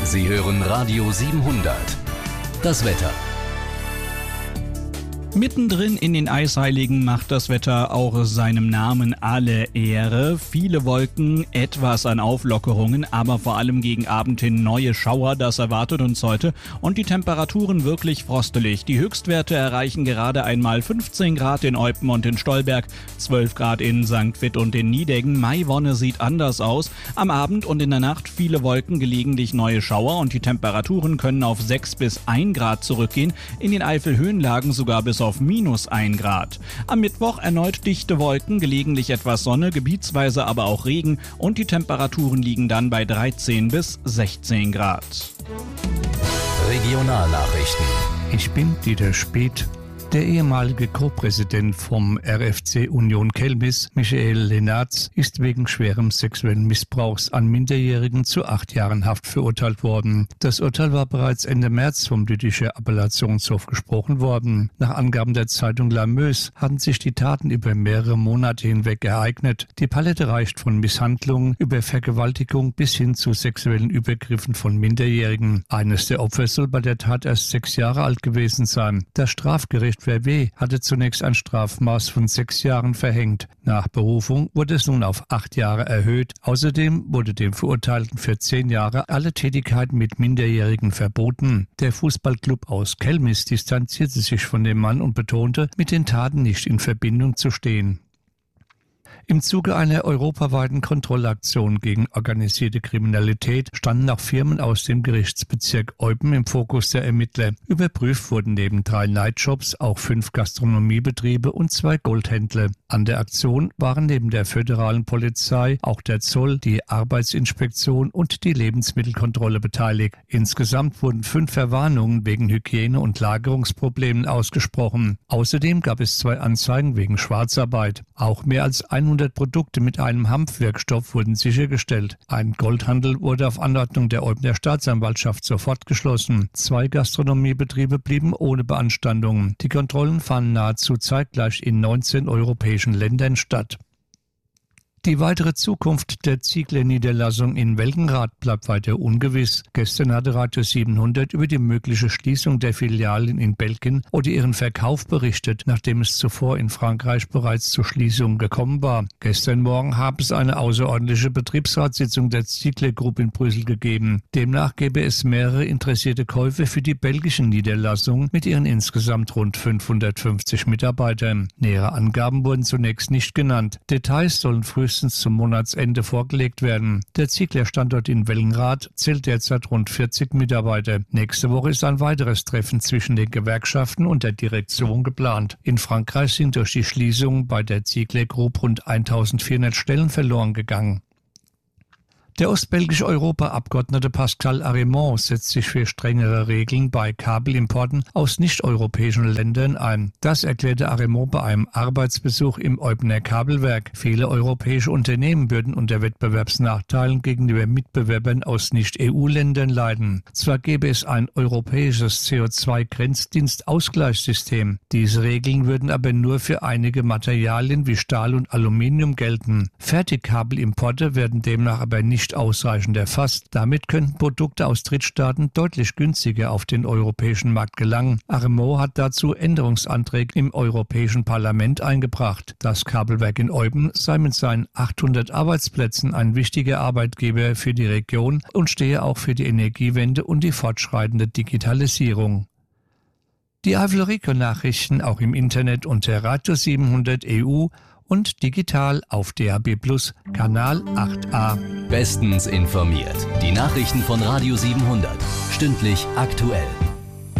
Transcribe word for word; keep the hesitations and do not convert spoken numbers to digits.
Sie hören Radio siebenhundert. Das Wetter. Mittendrin in den Eisheiligen macht das Wetter auch seinem Namen alle Ehre. Viele Wolken, etwas an Auflockerungen, aber vor allem gegen Abend hin neue Schauer, das erwartet uns heute. Und die Temperaturen wirklich frostelig. Die Höchstwerte erreichen gerade einmal fünfzehn Grad in Eupen und in Stolberg, zwölf Grad in Sankt Vith und in Nideggen. Maiwonne sieht anders aus. Am Abend und in der Nacht viele Wolken, gelegentlich neue Schauer und die Temperaturen können auf sechs bis ein Grad zurückgehen. In den Eifelhöhenlagen sogar bis auf auf minus ein Grad. Am Mittwoch erneut dichte Wolken, gelegentlich etwas Sonne, gebietsweise aber auch Regen und die Temperaturen liegen dann bei dreizehn bis sechzehn Grad. Regionalnachrichten. Ich bin Dieter Speth. Der ehemalige Co-Präsident vom R F C Union Kelmis, Michael Lenartz, ist wegen schwerem sexuellen Missbrauchs an Minderjährigen zu acht Jahren Haft verurteilt worden. Das Urteil war bereits Ende März vom Lütticher Appellationshof gesprochen worden. Nach Angaben der Zeitung La Meuse hatten sich die Taten über mehrere Monate hinweg ereignet. Die Palette reicht von Misshandlungen über Vergewaltigung bis hin zu sexuellen Übergriffen von Minderjährigen. Eines der Opfer soll bei der Tat erst sechs Jahre alt gewesen sein. Das Strafgericht Verweh hatte zunächst ein Strafmaß von sechs Jahren verhängt. Nach Berufung wurde es nun auf acht Jahre erhöht. Außerdem wurde dem Verurteilten für zehn Jahre alle Tätigkeiten mit Minderjährigen verboten. Der Fußballclub aus Kelmis distanzierte sich von dem Mann und betonte, mit den Taten nicht in Verbindung zu stehen. Im Zuge einer europaweiten Kontrollaktion gegen organisierte Kriminalität standen auch Firmen aus dem Gerichtsbezirk Eupen im Fokus der Ermittler. Überprüft wurden neben drei Nightshops auch fünf Gastronomiebetriebe und zwei Goldhändler. An der Aktion waren neben der föderalen Polizei auch der Zoll, die Arbeitsinspektion und die Lebensmittelkontrolle beteiligt. Insgesamt wurden fünf Verwarnungen wegen Hygiene- und Lagerungsproblemen ausgesprochen. Außerdem gab es zwei Anzeigen wegen Schwarzarbeit. Auch mehr als hundert Produkte mit einem Hanfwirkstoff wurden sichergestellt. Ein Goldhandel wurde auf Anordnung der Eupener Staatsanwaltschaft sofort geschlossen. Zwei Gastronomiebetriebe blieben ohne Beanstandungen. Die Kontrollen fanden nahezu zeitgleich in neunzehn europäischen Ländern statt. Die weitere Zukunft der Ziegler-Niederlassung in Welgenrath bleibt weiter ungewiss. Gestern hatte Radio siebenhundert über die mögliche Schließung der Filialen in Belgien oder ihren Verkauf berichtet, nachdem es zuvor in Frankreich bereits zur Schließung gekommen war. Gestern Morgen habe es eine außerordentliche Betriebsratssitzung der Ziegler Group in Brüssel gegeben. Demnach gäbe es mehrere interessierte Käufe für die belgischen Niederlassungen mit ihren insgesamt rund fünfhundertfünfzig Mitarbeitern. Nähere Angaben wurden zunächst nicht genannt. Details sollen frühestens zum Monatsende vorgelegt werden. Der Ziegler-Standort in Welgenrath zählt derzeit rund vierzig Mitarbeiter. Nächste Woche ist ein weiteres Treffen zwischen den Gewerkschaften und der Direktion geplant. In Frankreich sind durch die Schließung bei der Ziegler Group rund eintausendvierhundert Stellen verloren gegangen. Der ostbelgische Europaabgeordnete Pascal Arimont setzt sich für strengere Regeln bei Kabelimporten aus nicht-europäischen Ländern ein. Das erklärte Arimont bei einem Arbeitsbesuch im Eupener Kabelwerk. Viele europäische Unternehmen würden unter Wettbewerbsnachteilen gegenüber Mitbewerbern aus Nicht-E U-Ländern leiden. Zwar gäbe es ein europäisches C O zwei Grenzdienstausgleichssystem. Diese Regeln würden aber nur für einige Materialien wie Stahl und Aluminium gelten. Fertigkabelimporte werden demnach aber nicht ausreichend erfasst. Damit könnten Produkte aus Drittstaaten deutlich günstiger auf den europäischen Markt gelangen. Arimont hat dazu Änderungsanträge im Europäischen Parlament eingebracht. Das Kabelwerk in Eupen sei mit seinen achthundert Arbeitsplätzen ein wichtiger Arbeitgeber für die Region und stehe auch für die Energiewende und die fortschreitende Digitalisierung. Die Eifel-Region-Nachrichten auch im Internet unter Radio siebenhundert E U und digital auf D A B Plus, Kanal acht a. Bestens informiert. Die Nachrichten von Radio siebenhundert. Stündlich aktuell.